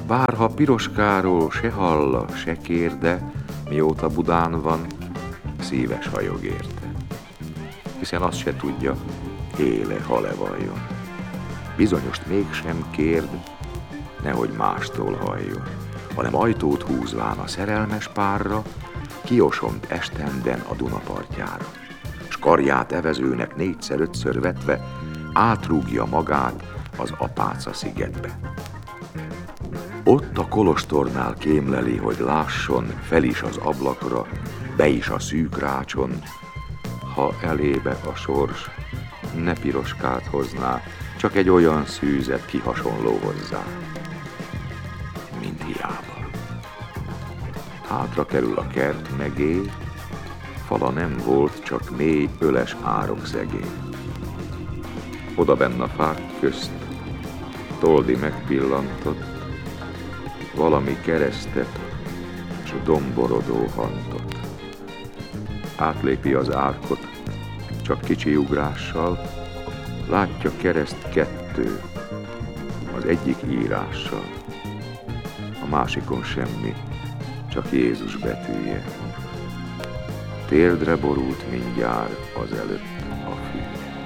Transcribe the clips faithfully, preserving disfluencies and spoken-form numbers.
bárha Piroskáról se halla, se kérde, mióta Budán van, szíves hajog érte. Hiszen azt se tudja, éle, hal-e vajon. Bizonyost mégsem kérd, nehogy mástól halljon, hanem ajtót húzván a szerelmes párra, kiosont estenden a Duna partjára, s karját evezőnek négyszer-ötször vetve átrúgja magát az Apáca szigetbe. Ott a kolostornál kémleli, hogy lásson fel is az ablakra, be is a szűk rácson, ha elébe a sors ne Piroskát hozná, csak egy olyan szűzet, ki hasonló hozzá. Mind hiába. Hátra kerül a kert megé, fala nem volt, csak mély, öles árok szegély. Oda benn a fák közt Toldi megpillantott valami keresztet, s domborodó hantot. Átlépi az árkot, csak kicsi ugrással, látja kereszt kettő, az egyik írással, a másikon semmi, csak Jézus betűje. Térdre borult mindjárt azelőtt a fű.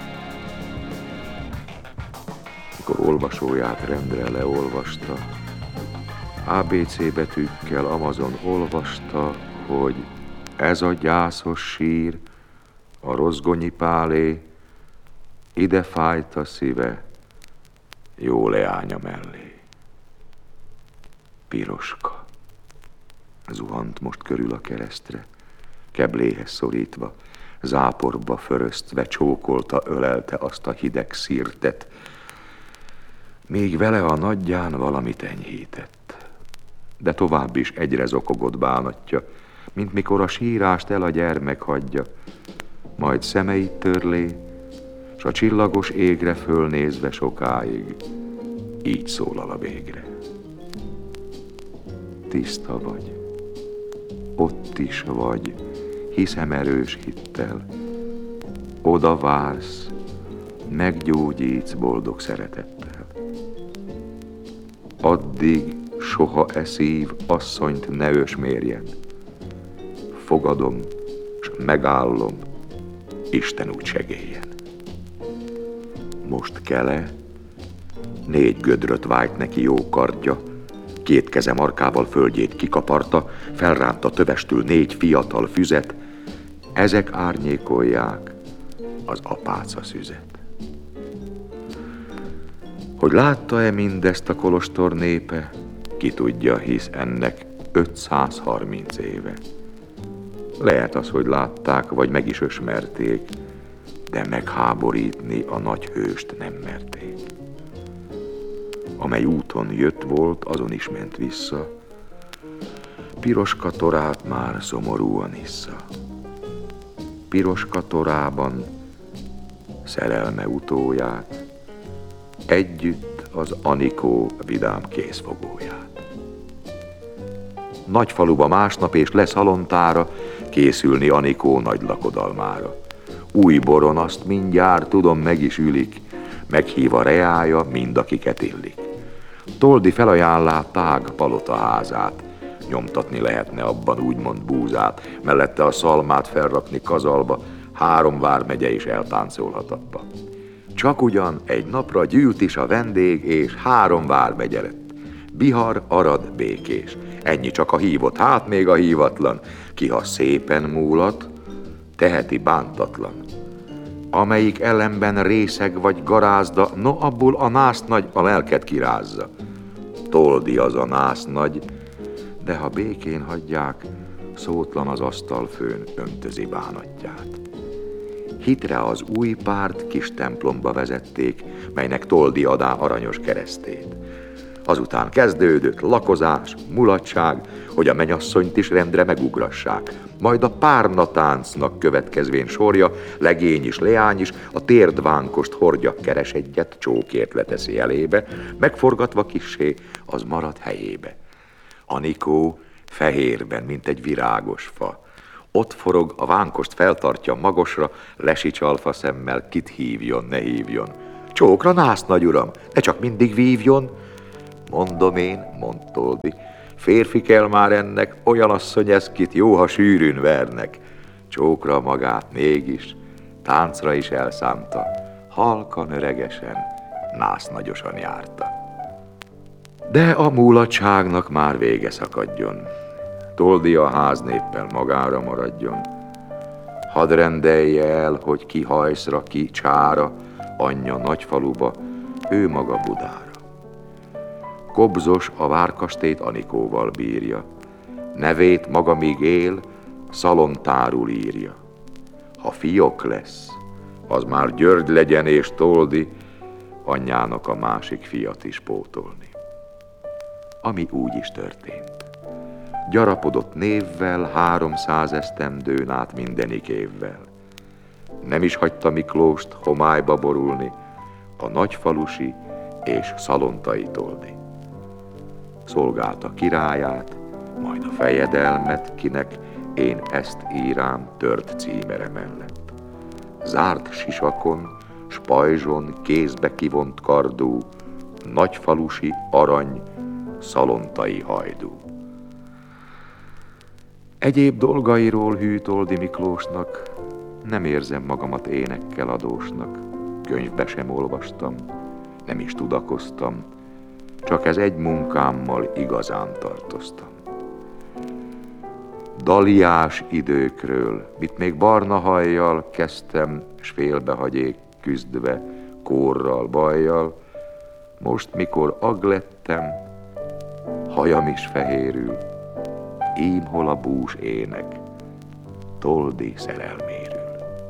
Mikor olvasóját rendre leolvasta, á bé cé betűkkel Amazon olvasta, hogy ez a gyászos sír, a rozgonyi pálé, ide fájt a szíve, jó leánya mellé. Piroska zuhant most körül a keresztre, kebléhez szorítva, záporba föröztve csókolta, ölelte azt a hideg szirtet, még vele a nagyján valamit enyhített. De tovább is egyre zokogott bánatja, mint mikor a sírást el a gyermek hagyja, majd szemeit törlé, s a csillagos égre fölnézve sokáig, így szólal a végre. Tiszta vagy, ott is vagy, hiszem erős hittel, oda vársz, meggyógyítsz boldog szeretettel. Addig soha e szív asszonyt ne ösmérjen. Fogadom, s megállom, Isten úgy segéljen. Most kele, négy gödröt vájt neki jó kardja, két keze markával földjét kikaparta, felránta tövestül négy fiatal füzet, ezek árnyékolják az Apáca szüzet. Hogy látta-e mindezt a kolostor népe, ki tudja, hisz ennek ötszázharminc éve. Lehet az, hogy látták, vagy meg is ösmerték, de megháborítni a nagy hőst nem merték. Amely úton jött volt, azon is ment vissza, Piroska torát már szomorúan issza. Piroska torában szerelme utóját, együtt az Anikó vidám kézfogóját. Nagy faluba másnap és lesz halontára készülni Anikó nagy lakodalmára. Új boron azt mindjárt tudom meg is ülik, meghív a reája mind, akiket illik. Toldi felajánlá tág palota házát, nyomtatni lehetne abban úgymond búzát, mellette a szalmát felrakni kazalba, három vármegye is eltáncolhat abba. Csak ugyan egy napra gyűlt is a vendég, és három vármegye lett. Bihar, Arad, Békés. Ennyi csak a hívott, hát még a hívatlan, ki ha szépen múlat, teheti bántatlan. Amelyik ellenben részeg vagy garázda, no abból a násznagy a lelket kirázza. Toldi az a násznagy, de ha békén hagyják, szótlan az asztalfőn öntözi bánatját. Hitre az új párt kis templomba vezették, melynek Toldi adá aranyos keresztét. Azután kezdődött lakozás, mulatság, hogy a menyasszonyt is rendre megugrassák. Majd a párnatáncnak következvén sorja, legény is, leány is, a térdvánkost hordja, keres egyet, csókért leteszi elébe, megforgatva kissé, az marad helyébe. Anikó fehérben, mint egy virágos fa. Ott forog, a vánkost feltartja magosra, lesicsalfa szemmel, kit hívjon, ne hívjon. Csókra nász, nagy uram, ne csak mindig vívjon. Mondom én, mond Toldi, férfi kell már ennek, olyan asszony eszkit jó, ha sűrűn vernek. Csókra magát mégis, táncra is elszánta, halkan öregesen, násznagyosan járta. De a mulatságnak már vége szakadjon, Toldi a háznéppel magára maradjon. Hadd rendelje el, hogy ki Hajszra, ki Csára, anyja Nagyfaluba, ő maga Budára. Kobzos a várkastélyt Anikóval bírja, nevét maga míg él, Szalontárul írja. Ha fiok lesz, az már György legyen és Toldi, anyjának a másik fiat is pótolni. Ami úgy is történt. Gyarapodott névvel, háromszáz esztendőn át mindenik évvel. Nem is hagyta Miklóst homályba borulni, a nagyfalusi és szalontai Toldi. Szolgálta királyát, majd a fejedelmet, kinek én ezt írám tört címere mellett. Zárt sisakon, s pajzson, kézbe kivont kardú, nagyfalusi arany, szalontai hajdú. Egyéb dolgairól hű Toldi Miklósnak nem érzem magamat énekkel adósnak, könyvbe sem olvastam, nem is tudakoztam, csak ez egy munkámmal igazán tartoztam. Daliás időkről, mit még barna hajjal kezdtem, s félbehagyék küzdve, kórral, bajjal, most mikor ag lettem, hajam is fehérül, ím hol a bús ének, Toldi szerelmé.